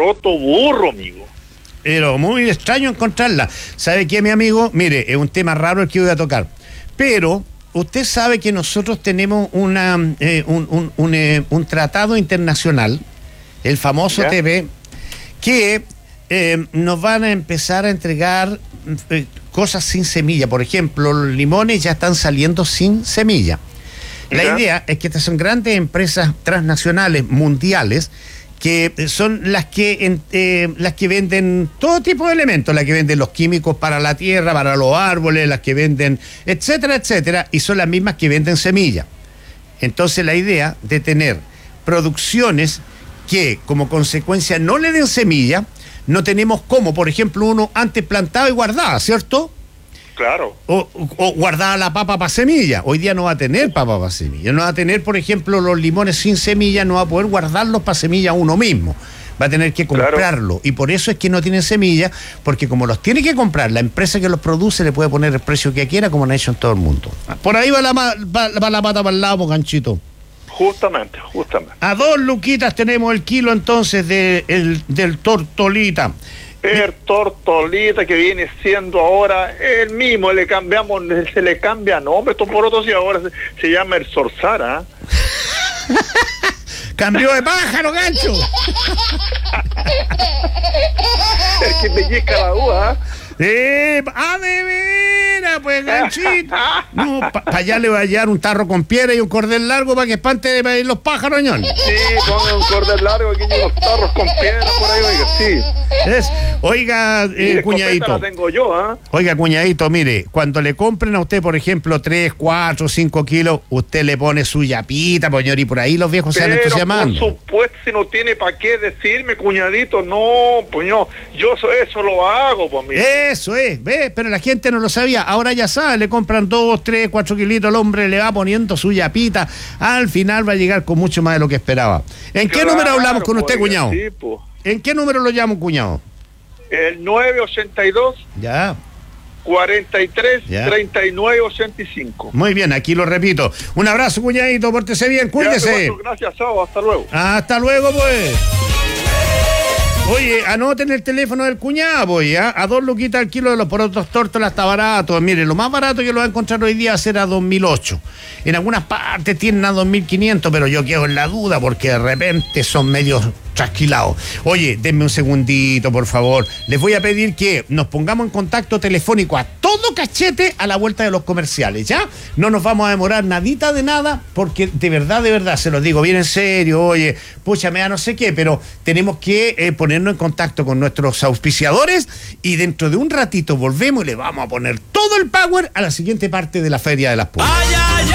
poroto burro, amigo. Pero muy extraño encontrarla. ¿Sabe qué, mi amigo? Mire, es un tema raro el que voy a tocar. Pero usted sabe que nosotros tenemos un tratado internacional, el famoso ¿Ya? TV, que nos van a empezar a entregar cosas sin semilla. Por ejemplo, los limones ya están saliendo sin semilla. La ¿Ya? idea es que estas son grandes empresas transnacionales mundiales que son las que venden todo tipo de elementos, las que venden los químicos para la tierra, para los árboles, las que venden, etcétera, etcétera, y son las mismas que venden semilla. Entonces la idea de tener producciones que como consecuencia no le den semilla, no tenemos como, por ejemplo, uno antes plantaba y guardaba, ¿cierto? Claro. O guardaba la papa para semilla. Hoy día no va a tener papa para semilla. No va a tener, por ejemplo, los limones sin semilla, no va a poder guardarlos para semilla uno mismo. Va a tener que comprarlo. Claro. Y por eso es que no tienen semilla, porque como los tiene que comprar, la empresa que los produce le puede poner el precio que quiera, como han hecho en todo el mundo. Por ahí va la pata para el lado, ganchito. Justamente. A 2 luquitas tenemos el kilo entonces del tortolita. El tortolita que viene siendo ahora el mismo, se le cambia nombre, estos porotos, y ahora se llama el zorzara. Cambió de pájaro, gancho. El que pellizca la uva. De veras, pues, ganchito. No, para allá le va a llevar un tarro con piedra y un cordel largo para que espante los pájaros, ñón. Sí, pongan un cordel largo aquí y unos tarros con piedra por ahí, oiga, sí. Oiga, cuñadito. La tengo yo, ¿eh? Oiga, cuñadito, mire, cuando le compren a usted, por ejemplo, 3, 4, 5 kilos, usted le pone su yapita, señor, y por ahí los viejos se van entusiasmando. Por supuesto, si no tiene para qué decirme, cuñadito, no, pues yo eso lo hago, pues, mira. Eso es, ¿ves? Pero la gente no lo sabía. Ahora ya sabe, le compran 2, 3, 4 kilitos, el hombre le va poniendo su yapita. Al final va a llegar con mucho más de lo que esperaba. ¿En qué número hablamos con usted, cuñado? Sí, pues. ¿En qué número lo llamo, cuñado? El 982. Ya. 43 ya. 39 85. Muy bien, aquí lo repito. Un abrazo, cuñadito, pórtese bien, cuídese. Gracias, chao, hasta luego. Hasta luego, pues. Oye, anoten el teléfono del cuñado, pues, ¿ya? A 2 luquitas al kilo de los porotos tórtolas está barato. Mire, lo más barato que lo va a encontrar hoy día será 2.008. En algunas partes tienen a 2.500, pero yo quedo en la duda porque de repente son medios trasquilados. Oye, denme un segundito, por favor. Les voy a pedir que nos pongamos en contacto telefónico a todo cachete a la vuelta de los comerciales, ¿ya? No nos vamos a demorar nadita de nada, porque de verdad, se los digo bien en serio. Oye, pucha, me da no sé qué, pero tenemos que ponernos en contacto con nuestros auspiciadores y dentro de un ratito volvemos y le vamos a poner todo el power a la siguiente parte de la Feria de las Pulgas.